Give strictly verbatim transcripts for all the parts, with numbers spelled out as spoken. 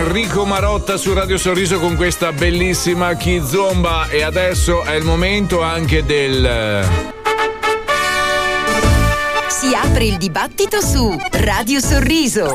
Enrico Marotta su Radio Sorriso con questa bellissima Kizomba. E adesso è il momento anche del... Si apre il dibattito su Radio Sorriso.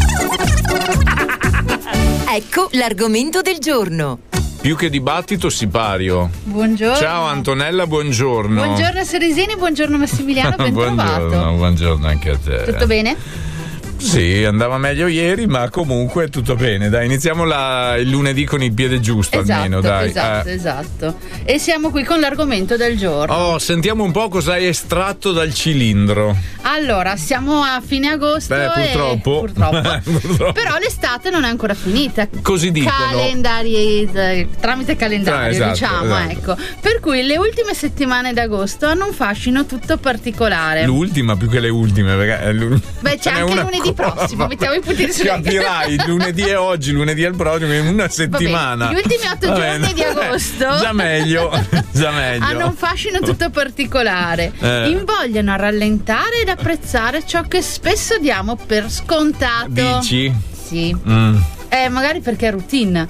Ecco l'argomento del giorno. Più che dibattito, sipario. Buongiorno. Ciao Antonella, buongiorno. Buongiorno Seresini, buongiorno Massimiliano, ben buongiorno, trovato. Buongiorno anche a te. Tutto bene? Sì, andava meglio ieri, ma comunque tutto bene. Dai, iniziamo la, il lunedì con il piede giusto, esatto, almeno. Dai. Esatto, eh. esatto. E siamo qui con l'argomento del giorno. Oh, sentiamo un po' cosa hai estratto dal cilindro. Allora, siamo a fine agosto. Beh, purtroppo. E... purtroppo. purtroppo. Però l'estate non è ancora finita. Così dicono. Calendari, tramite calendario, ah, esatto, diciamo, esatto. ecco. Per cui le ultime settimane d'agosto hanno un fascino tutto particolare. L'ultima più che le ultime, perché beh, c'è anche lunedì prossimo, mettiamo i puntini sulle i. Capirai, lunedì è oggi, lunedì è il prossimo, in una settimana. Vabbè, gli ultimi otto giorni di agosto già meglio, già meglio. hanno un fascino tutto particolare. Eh. Invogliano a rallentare ed apprezzare ciò che spesso diamo per scontato. Dici? Sì. Mm. Eh, magari perché è routine.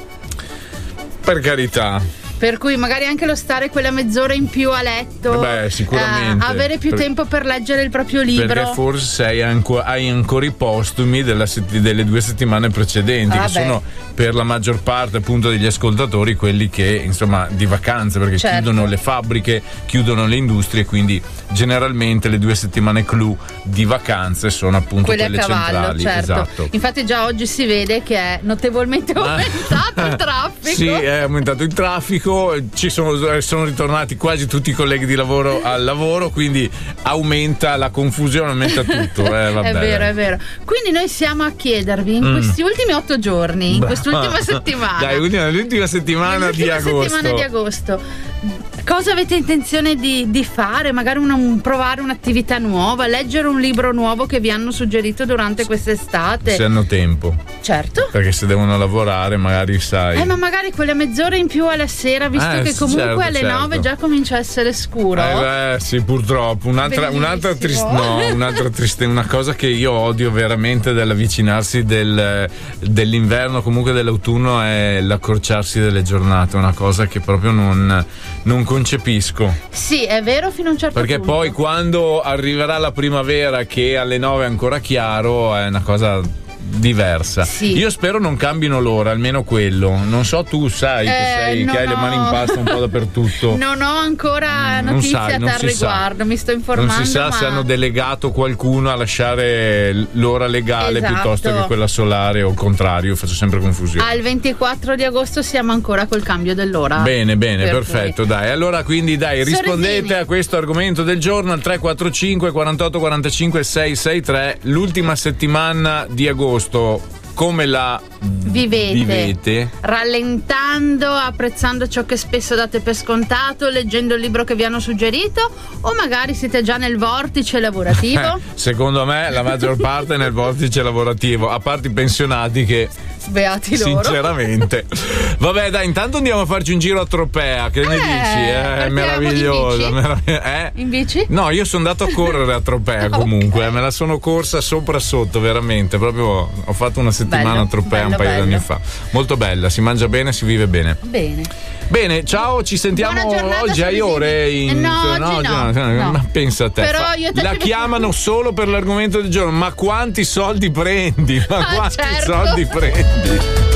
Per carità. Per cui magari anche lo stare quella mezz'ora in più a letto. Beh, sicuramente. Eh, avere più per... tempo per leggere il proprio libro. Perché forse sei anco... hai ancora i postumi della sett... delle due settimane precedenti, ah, che beh. sono per la maggior parte appunto degli ascoltatori quelli che insomma di vacanze, perché certo. chiudono le fabbriche, chiudono le industrie, quindi generalmente le due settimane clou di vacanze sono appunto quelle, quelle a cavallo, centrali. certo. Esatto. Infatti già oggi si vede che è notevolmente aumentato il traffico. Sì, è aumentato il traffico, ci sono, sono ritornati quasi tutti i colleghi di lavoro al lavoro, quindi aumenta la confusione, aumenta tutto. Eh, vabbè. È vero, è vero. Quindi noi siamo a chiedervi in Mm. questi ultimi otto giorni, in Bah. quest'ultima settimana. Dai, l'ultima, l'ultima settimana di agosto. settimana di agosto. Cosa avete intenzione di, di fare? Magari un, un, provare un'attività nuova, leggere un libro nuovo che vi hanno suggerito durante quest'estate. Se hanno tempo. Certo. Perché se devono lavorare magari sai. Eh, ma magari quelle mezz'ore in più alla sera, visto Eh, che comunque certo, alle certo. nove già comincia a essere scuro. Eh beh, sì, purtroppo. Un'altra, un'altra triste, no, un'altra triste, una cosa che io odio veramente dell'avvicinarsi del, dell'inverno, comunque dell'autunno, è l'accorciarsi delle giornate. Una cosa che proprio non, non concepisco. Sì, è vero fino a un certo Perché punto. poi quando arriverà la primavera, che alle nove è ancora chiaro, è una cosa diversa. Sì. Io spero non cambino l'ora, almeno quello. Non so, tu sai Eh, che, sei, non che hai le ho- mani in pasta un po' dappertutto. Non ho ancora Non notizie sai, a non tal si sa. riguardo, mi sto informando. Non si sa ma... se hanno delegato qualcuno a lasciare l'ora legale Esatto. piuttosto che quella solare o il contrario, faccio sempre confusione. Al ventiquattro di agosto siamo ancora col cambio dell'ora. Bene, bene, Per perfetto, dai. Allora quindi dai, rispondete Sorrisini. a questo argomento del giorno al tre quattro cinque quarantotto quarantacinque seicentosessantatré. L'ultima settimana di agosto come la Vivete. vivete? Rallentando, apprezzando ciò che spesso date per scontato, leggendo il libro che vi hanno suggerito, o magari siete già nel vortice lavorativo? Eh, secondo me la maggior parte è nel vortice lavorativo, a parte i pensionati che Beati loro. sinceramente. Vabbè, dai, intanto andiamo a farci un giro a Tropea, che ne Eh, dici? Eh, è partiamo meraviglioso. in bici? meravigli- eh? In bici? No, io sono andato a correre a Tropea comunque, Ok. me la sono corsa sopra sotto, veramente, proprio ho fatto una settimana Bello, a Tropea bello, un paio bello. di anni fa. Molto bella, si mangia bene, si vive bene. Bene. Bene, ciao, ci sentiamo Buona giornata, oggi. Hai Sorrisini. ore in... Eh, no, oggi no, no. Ma pensa a te. Però fa- io e te la ci chiamano solo per l'argomento del giorno. Ma quanti soldi prendi? Ma Ah, quanti certo. soldi prendi?